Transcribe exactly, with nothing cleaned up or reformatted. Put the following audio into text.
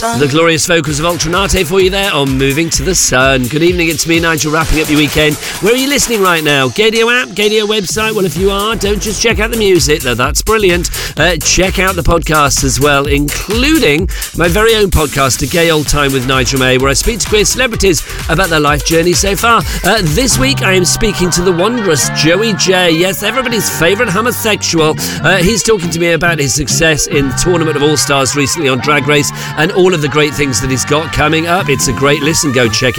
The glorious vocals of Ultranate for you there on Moving to the Sun. Good evening, it's me, Nigel, wrapping up your weekend. Where are you listening right now? Gadio app, Gadio website? Well, if you are, don't just check out the music, though that's brilliant. Uh, check out the podcasts as well, including my very own podcast, A Gay Old Time with Nigel May, where I speak to queer celebrities about their life journey so far. Uh, this week, I am speaking to the wondrous Joey J. Yes, everybody's favourite homosexual. Uh, he's talking to me about his success in the Tournament of All-Stars recently on Drag Race and all of the great things that he's got coming up. It's a great listen. Go check it